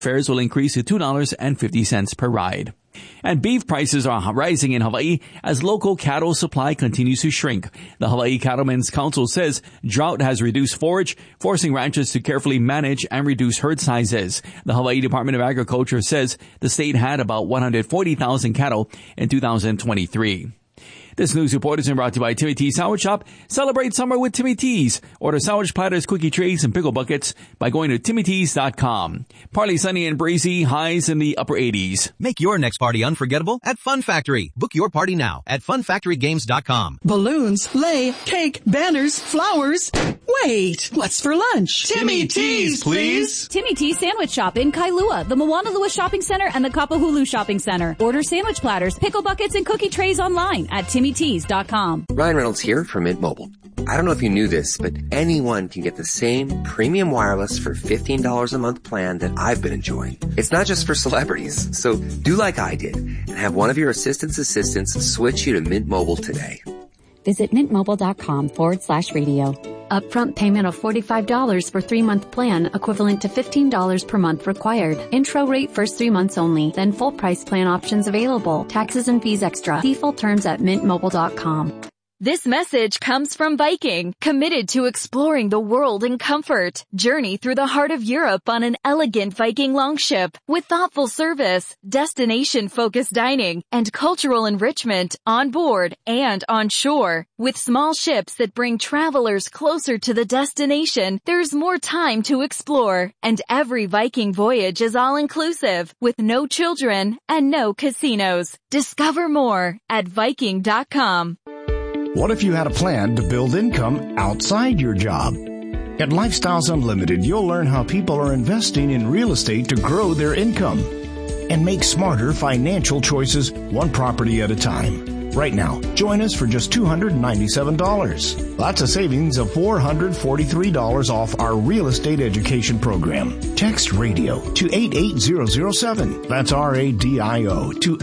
Fares will increase to $2.50 per ride. And beef prices are rising in Hawaii as local cattle supply continues to shrink. The Hawaii Cattlemen's Council says drought has reduced forage, forcing ranchers to carefully manage and reduce herd sizes. The Hawaii Department of Agriculture says the state had about 140,000 cattle in 2023. This news report is brought to you by Timmy T's Sandwich Shop. Celebrate summer with Timmy T's. Order sandwich platters, cookie trays, and pickle buckets by going to TimmyT's.com. Partly sunny and breezy, highs in the upper 80s. Make your next party unforgettable at Fun Factory. Book your party now at funfactorygames.com. Balloons, sleigh, cake, banners, flowers. Wait, what's for lunch? Timmy T's, please. Timmy T's Sandwich Shop in Kailua, the Moanalua Shopping Center, and the Kapahulu Shopping Center. Order sandwich platters, pickle buckets, and cookie trays online at TimmyT's.com. Ryan Reynolds here from Mint Mobile. I don't know if you knew this, but anyone can get the same premium wireless for $15 a month plan that I've been enjoying. It's not just for celebrities, so do like I did and have one of your assistants switch you to Mint Mobile today. Visit mintmobile.com/radio. Upfront payment of $45 for 3-month plan, equivalent to $15 per month required. Intro rate first 3 months only, then full price plan options available. Taxes and fees extra. See full terms at mintmobile.com. This message comes from Viking, committed to exploring the world in comfort. Journey through the heart of Europe on an elegant Viking longship with thoughtful service, destination-focused dining, and cultural enrichment on board and on shore. With small ships that bring travelers closer to the destination, there's more time to explore. And every Viking voyage is all-inclusive, with no children and no casinos. Discover more at Viking.com. What if you had a plan to build income outside your job? At Lifestyles Unlimited, you'll learn how people are investing in real estate to grow their income and make smarter financial choices one property at a time. Right now, join us for just $297. That's a savings of $443 off our real estate education program. Text RADIO to 88007. That's RADIO to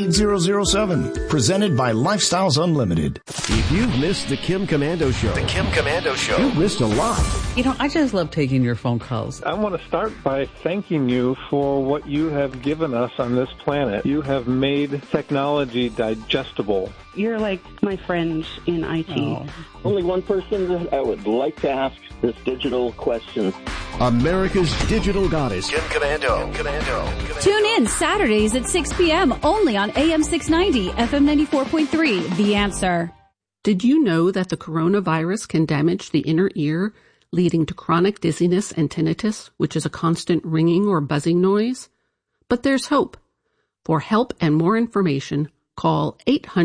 88007. Presented by Lifestyles Unlimited. If you've missed the Kim Komando Show, you've missed a lot. You know, I just love taking your phone calls. I want to start by thanking you for what you have given us on this planet. You have made technology digestible. You're like my friend in IT. Oh. Only one person that I would like to ask this digital question. America's digital goddess, Kim Komando. Tune in Saturdays at 6 p.m. only on AM 690, FM 94.3, The Answer. Did you know that the coronavirus can damage the inner ear, leading to chronic dizziness and tinnitus, which is a constant ringing or buzzing noise? But there's hope. For help and more information, call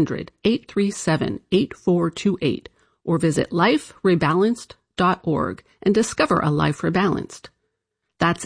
800-837-8428 or visit liferebalanced.org and discover a life rebalanced. That's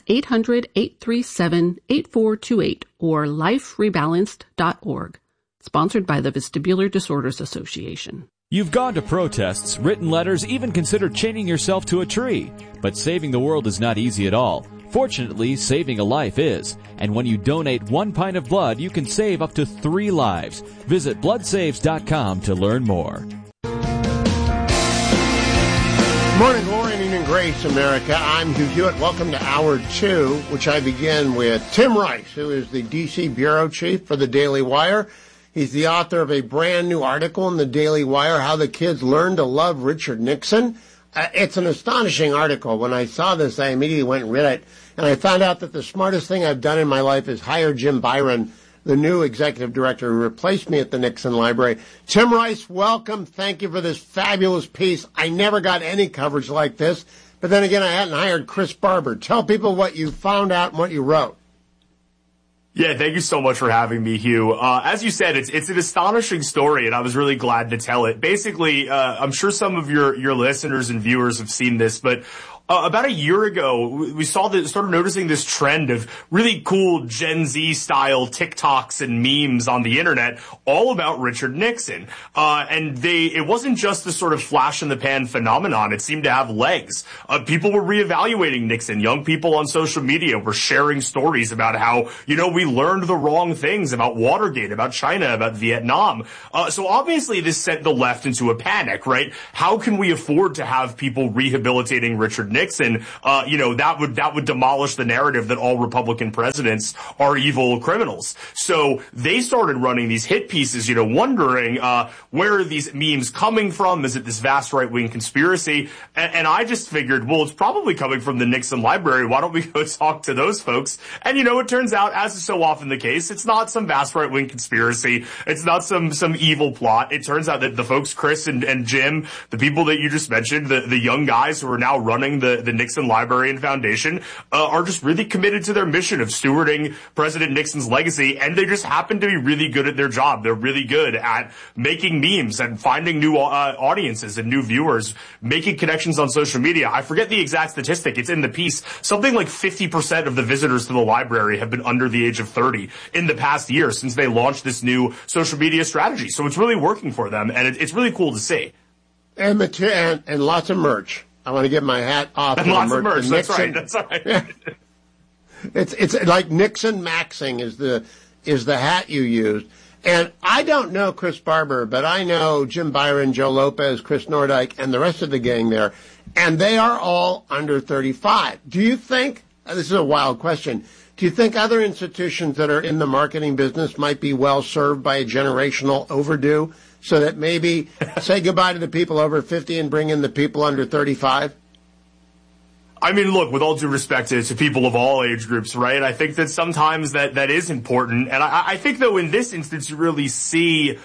800-837-8428 or liferebalanced.org. Sponsored by the Vestibular Disorders Association. You've gone to protests, written letters, even considered chaining yourself to a tree. But saving the world is not easy at all. Fortunately, saving a life is. And when you donate 1 pint of blood, you can save up to 3 lives. Visit bloodsaves.com to learn more. Morning glory and evening grace, America. I'm Hugh Hewitt. Welcome to Hour 2, which I begin with Tim Rice, who is the D.C. Bureau Chief for the Daily Wire. He's the author of a brand new article in the Daily Wire, How the Kids Learned to Love Richard Nixon. It's an astonishing article. When I saw this, I immediately went and read it, and I found out that the smartest thing I've done in my life is hire Jim Byron, the new executive director who replaced me at the Nixon Library. Tim Rice, welcome. Thank you for this fabulous piece. I never got any coverage like this, but then again, I hadn't hired Chris Barber. Tell people what you found out and what you wrote. Yeah, thank you so much for having me, Hugh. As you said, it's an astonishing story, and I was really glad to tell it. Basically, I'm sure some of your listeners and viewers have seen this, but about a year ago, we started noticing this trend of really cool Gen Z style TikToks and memes on the internet, all about Richard Nixon. And it wasn't just this sort of flash in the pan phenomenon. It seemed to have legs. People were reevaluating Nixon. Young people on social media were sharing stories about how, we learned the wrong things about Watergate, about China, about Vietnam. So obviously this sent the left into a panic, right? How can we afford to have people rehabilitating Richard Nixon, that would demolish the narrative that all Republican presidents are evil criminals. So they started running these hit pieces, wondering, where are these memes coming from? Is it this vast right-wing conspiracy? And I just figured, well, it's probably coming from the Nixon library. Why don't we go talk to those folks? And it turns out, as is so often the case, it's not some vast right-wing conspiracy. It's not some evil plot. It turns out that the folks, Chris and Jim, the people that you just mentioned, the young guys who are now running the Nixon Library and Foundation, are just really committed to their mission of stewarding President Nixon's legacy, and they just happen to be really good at their job. They're really good at making memes and finding new audiences and new viewers, making connections on social media. I forget the exact statistic. It's in the piece. Something like 50% of the visitors to the library have been under the age of 30 in the past year since they launched this new social media strategy. So it's really working for them, and it's really cool to see. And lots of merch. I want to get my hat off. And lots of merch. That's right. Yeah. It's like Nixon Maxing is the hat you used. And I don't know Chris Barber, but I know Jim Byron, Joe Lopez, Chris Nordyke, and the rest of the gang there, and they are all under 35. Do you think, this is a wild question, do you think other institutions that are in the marketing business might be well served by a generational overdue so that maybe say goodbye to the people over 50 and bring in the people under 35? I mean, look, with all due respect to people of all age groups, right? I think that sometimes that is important. And I think, though, in this instance, you really see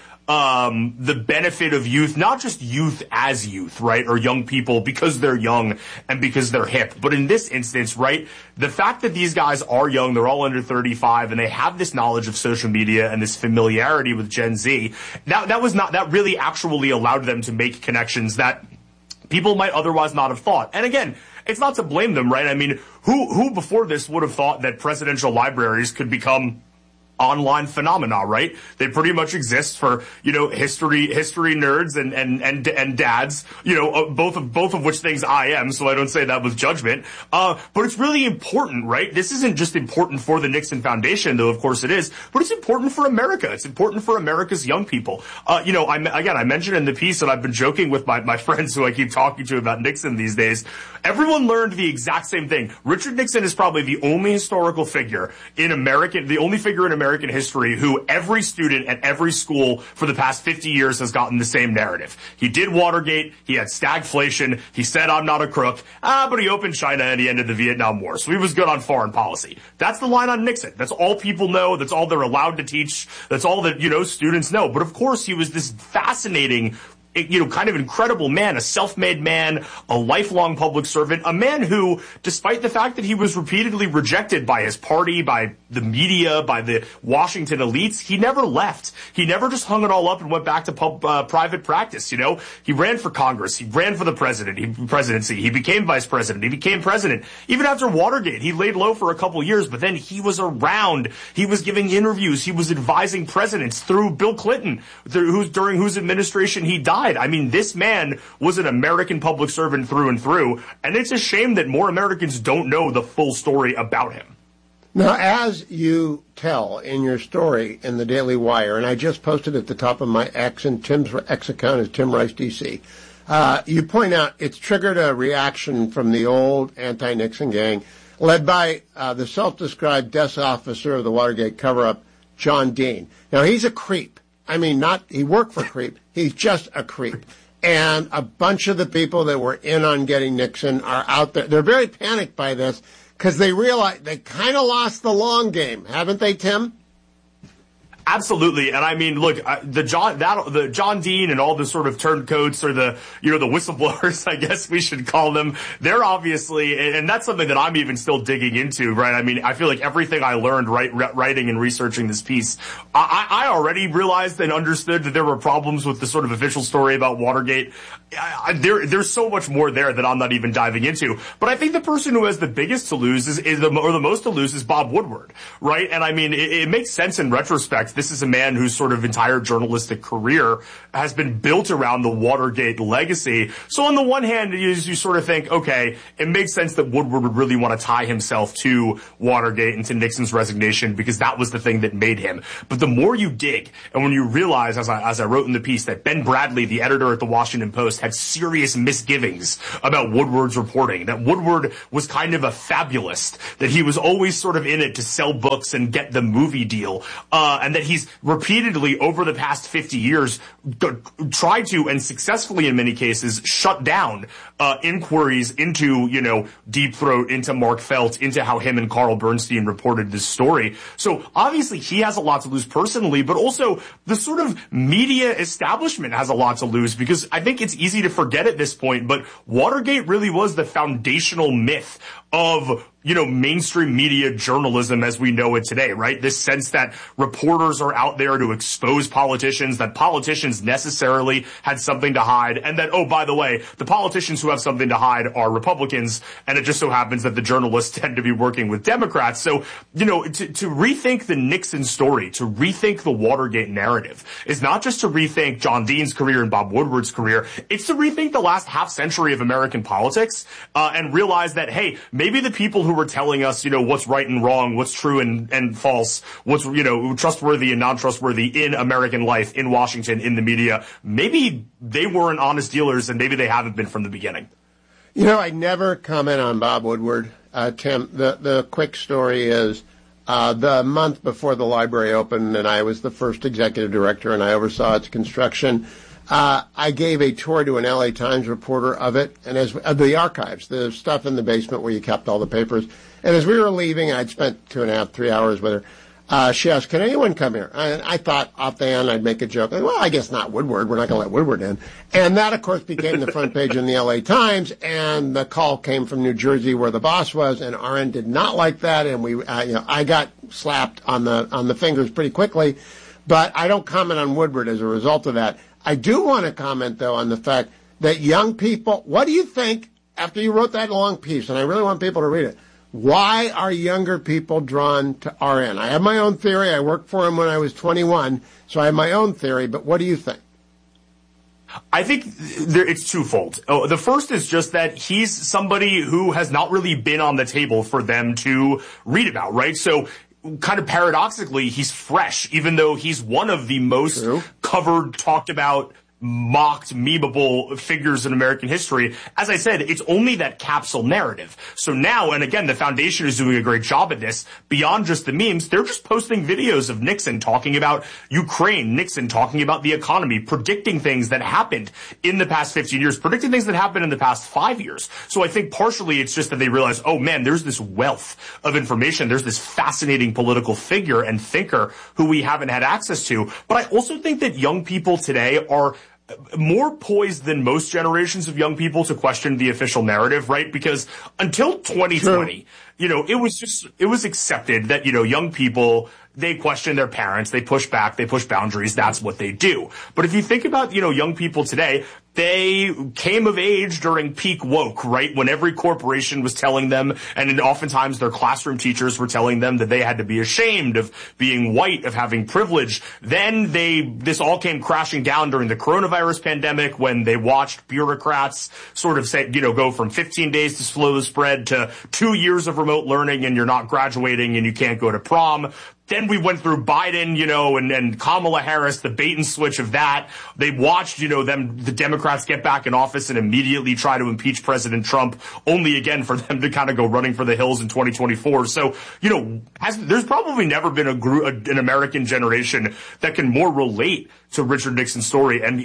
the benefit of youth, not just youth as youth, right, or young people because they're young and because they're hip. But in this instance, right, the fact that these guys are young, they're all under 35, and they have this knowledge of social media and this familiarity with Gen Z, that really actually allowed them to make connections that people might otherwise not have thought. And again, it's not to blame them, right? I mean, who before this would have thought that presidential libraries could become online phenomena, right? They pretty much exist for, history nerds and dads, both of which things I am, so I don't say that with judgment. But it's really important, right? This isn't just important for the Nixon Foundation, though of course it is, but it's important for America. It's important for America's young people. I mentioned in the piece, and I've been joking with my friends who I keep talking to about Nixon these days. Everyone learned the exact same thing. Richard Nixon is probably the only historical figure in American history who every student at every school for the past 50 years has gotten the same narrative. He did Watergate, he had stagflation, he said I'm not a crook, but he opened China and he ended the Vietnam War. So he was good on foreign policy. That's the line on Nixon. That's all people know, that's all they're allowed to teach, that's all that, students know. But of course he was this fascinating, kind of incredible man, a self-made man, a lifelong public servant, a man who, despite the fact that he was repeatedly rejected by his party, by the media, by the Washington elites, he never left. He never just hung it all up and went back to private practice, He ran for Congress. He ran for the presidency. He became vice president. He became president. Even after Watergate, he laid low for a couple years, but then he was around. He was giving interviews. He was advising presidents through Bill Clinton, during whose administration he died. I mean, this man was an American public servant through and through, and it's a shame that more Americans don't know the full story about him. Now, as you tell in your story in the Daily Wire, and I just posted at the top of my X, and Tim's X account is Tim Rice DC, you point out it's triggered a reaction from the old anti-Nixon gang, led by the self-described desk officer of the Watergate cover-up, John Dean. Now, he's a creep. I mean, he worked for creep. He's just a creep. And a bunch of the people that were in on getting Nixon are out there. They're very panicked by this because they realize they kind of lost the long game, haven't they, Tim? Absolutely. And I mean, look, the John Dean and all the sort of turncoats, or the whistleblowers, I guess we should call them, they're obviously, and that's something that I'm even still digging into, right? I mean, I feel like everything I learned writing and researching this piece, I already realized and understood that there were problems with the sort of official story about Watergate. There's so much more there that I'm not even diving into. But I think the person who has the biggest to lose or the most to lose is Bob Woodward, right? And I mean, it makes sense in retrospect This is a man whose sort of entire journalistic career has been built around the Watergate legacy. So on the one hand, you sort of think, okay, it makes sense that Woodward would really want to tie himself to Watergate and to Nixon's resignation because that was the thing that made him. But the more you dig, and when you realize, as I wrote in the piece, that Ben Bradley, the editor at the Washington Post, had serious misgivings about Woodward's reporting, that Woodward was kind of a fabulist, that he was always sort of in it to sell books and get the movie deal, and that he's repeatedly over the past 50 years tried to, and successfully in many cases, shut down inquiries into, Deep Throat, into Mark Felt, into how him and Carl Bernstein reported this story. So obviously he has a lot to lose personally, but also the sort of media establishment has a lot to lose, because I think it's easy to forget at this point, but Watergate really was the foundational myth of mainstream media journalism as we know it today, right? This sense that reporters are out there to expose politicians, that politicians necessarily had something to hide, and that, oh, by the way, the politicians who have something to hide are Republicans, and it just so happens that the journalists tend to be working with Democrats. So, to rethink the Nixon story, to rethink the Watergate narrative, is not just to rethink John Dean's career and Bob Woodward's career, it's to rethink the last half century of American politics, and realize that, hey, maybe the people who were telling us, what's right and wrong, what's true and false, what's, trustworthy and non-trustworthy in American life, in Washington, in the media, maybe they weren't honest dealers, and maybe they haven't been from the beginning. I never comment on Bob Woodward, Tim. The quick story is, the month before the library opened, and I was the first executive director, and I oversaw its construction, I gave a tour to an LA Times reporter of it, and the archives, the stuff in the basement where you kept all the papers. And as we were leaving, I'd spent 2.5, 3 hours with her. She asked, "Can anyone come here?" And I thought offhand I'd make a joke. Well, I guess not Woodward. We're not going to let Woodward in. And that, of course, became the front page in the LA Times. And the call came from New Jersey, where the boss was, and RN did not like that. And I got slapped on the fingers pretty quickly. But I don't comment on Woodward as a result of that. I do want to comment, though, on the fact that young people, what do you think, after you wrote that long piece, and I really want people to read it, why are younger people drawn to RN? I have my own theory. I worked for him when I was 21, so I have my own theory, but what do you think? I think it's twofold. The first is just that he's somebody who has not really been on the table for them to read about, right? So kind of paradoxically, he's fresh, even though he's one of the most covered, talked about, mocked, memeable figures in American history. As I said, it's only that capsule narrative. So now, and again, the foundation is doing a great job at this, beyond just the memes, they're just posting videos of Nixon talking about Ukraine, Nixon talking about the economy, predicting things that happened in the past 15 years, predicting things that happened in the past 5 years. So I think partially it's just that they realize, oh man, there's this wealth of information. There's this fascinating political figure and thinker who we haven't had access to. But I also think that young people today are more poised than most generations of young people to question the official narrative, right? Because until 2020, it was accepted that, young people, they question their parents, they push back, they push boundaries, that's what they do. But if you think about, young people today, they came of age during peak woke, right? When every corporation was telling them, and oftentimes their classroom teachers were telling them that they had to be ashamed of being white, of having privilege. Then this all came crashing down during the coronavirus pandemic when they watched bureaucrats sort of say, go from 15 days to slow the spread to 2 years of remote learning, and you're not graduating and you can't go to prom. Then we went through Biden, and Kamala Harris, the bait and switch of that. They watched, the Democrats get back in office and immediately try to impeach President Trump, only again for them to kind of go running for the hills in 2024. So, there's probably never been an American generation that can more relate to Richard Nixon's story and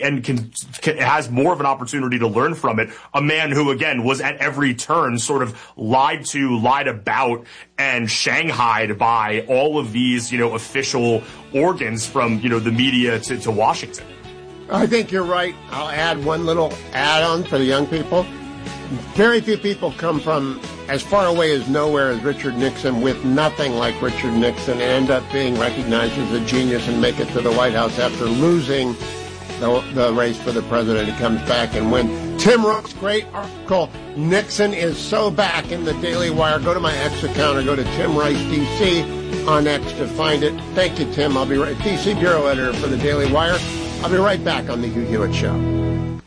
has more of an opportunity to learn from it. A man who, again, was at every turn sort of lied about, and shanghaied by all of these, official organs from, the media to Washington. I think you're right. I'll add one little add-on for the young people. Very few people come from as far away as nowhere as Richard Nixon with nothing like Richard Nixon and end up being recognized as a genius and make it to the White House after losing the race for the president. He comes back and wins. Tim Roth's great article, Nixon is so back, in the Daily Wire. Go to my X account or go to Tim Rice DC. on X to find it. Thank you, Tim. I'll be right. DC Bureau Editor for the Daily Wire. I'll be right back on the Hugh Hewitt Show.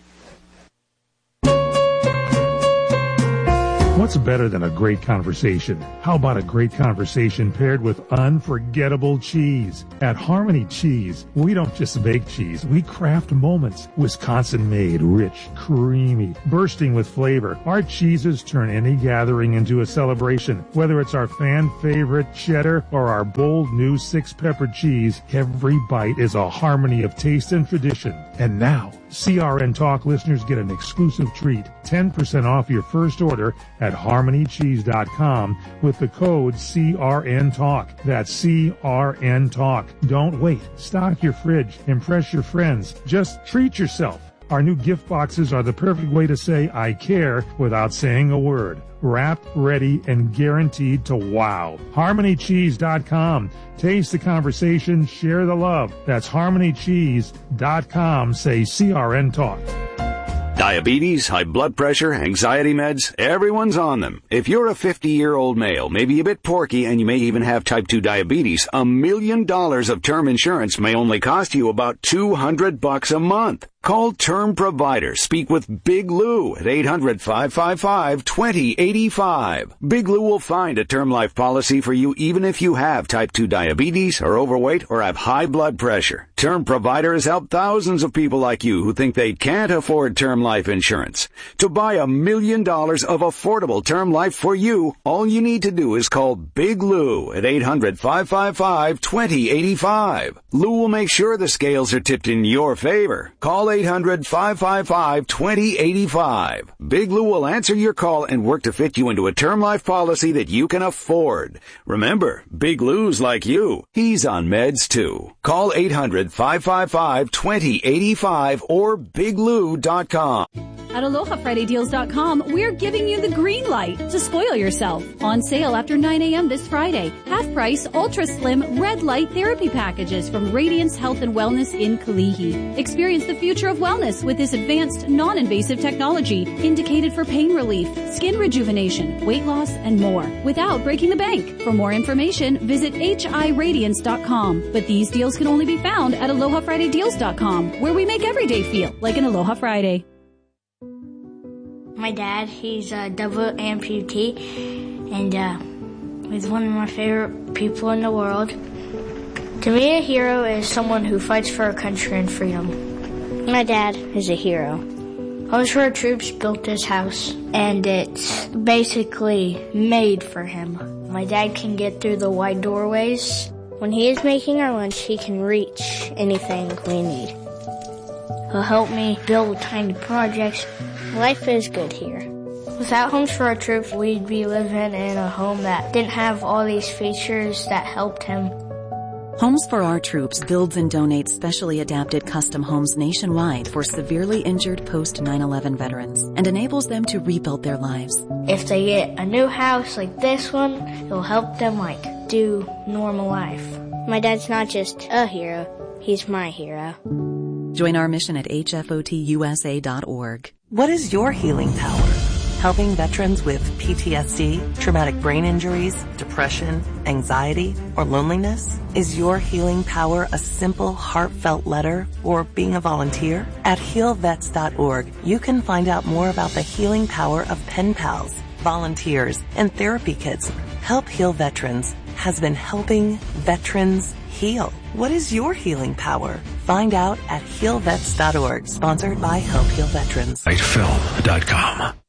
What's better than a great conversation? How about a great conversation paired with unforgettable cheese? At Harmony Cheese, we don't just bake cheese, we craft moments. Wisconsin-made, rich, creamy, bursting with flavor. Our cheeses turn any gathering into a celebration. Whether it's our fan-favorite cheddar or our bold new 6-pepper cheese, every bite is a harmony of taste and tradition. And now, CRN Talk listeners get an exclusive treat, 10% off your first order at harmonycheese.com with the code CRN Talk. That's CRN Talk. Don't wait. Stock your fridge. Impress your friends. Just treat yourself. Our new gift boxes are the perfect way to say I care without saying a word. Wrapped, ready, and guaranteed to wow. HarmonyCheese.com. Taste the conversation, share the love. That's HarmonyCheese.com. Say CRN Talk. Diabetes, high blood pressure, anxiety meds, everyone's on them. If you're a 50-year-old male, maybe a bit porky, and you may even have type 2 diabetes, $1 million of term insurance may only cost you about $200 a month. Call Term Provider. Speak with Big Lou at 800-555-2085. Big Lou will find a term life policy for you even if you have type 2 diabetes, are overweight, or have high blood pressure. Term Provider has helped thousands of people like you who think they can't afford term life insurance. To buy $1 million of affordable term life for you, all you need to do is call Big Lou at 800-555-2085. Lou will make sure the scales are tipped in your favor. Call 800-555-2085. Big Lou will answer your call and work to fit you into a term life policy that you can afford. Remember, Big Lou's like you. He's on meds too. Call 800-555-2085 or biglou.com. At AlohaFridayDeals.com, we're giving you the green light to spoil yourself. On sale after 9 a.m. this Friday. Half price, ultra slim, red light therapy packages from Radiance Health and Wellness in Kalihi. Experience the future of wellness with this advanced, non-invasive technology indicated for pain relief, skin rejuvenation, weight loss, and more without breaking the bank. For more information, visit HIRadiance.com. But these deals can only be found at AlohaFridayDeals.com, where we make every day feel like an Aloha Friday. My dad, he's a double amputee, and he's one of my favorite people in the world. To me, a hero is someone who fights for our country and freedom. My dad is a hero. Homes for Our Troops built this house, and it's basically made for him. My dad can get through the wide doorways. When he is making our lunch, he can reach anything we need. He'll help me build tiny projects. Life is good here. Without Homes for Our Troops, we'd be living in a home that didn't have all these features that helped him. Homes for Our Troops builds and donates specially adapted custom homes nationwide for severely injured post-9/11 veterans and enables them to rebuild their lives. If they get a new house like this one, it'll help them do normal life. My dad's not just a hero, he's my hero. Join our mission at hfotusa.org. What is your healing power? Helping veterans with PTSD, traumatic brain injuries, depression, anxiety, or loneliness? Is your healing power a simple, heartfelt letter or being a volunteer? At healvets.org, you can find out more about the healing power of pen pals, volunteers, and therapy kits. Help Heal Veterans has been helping veterans heal. What is your healing power? Find out at healvets.org, sponsored by Help Heal Veterans. Film.com.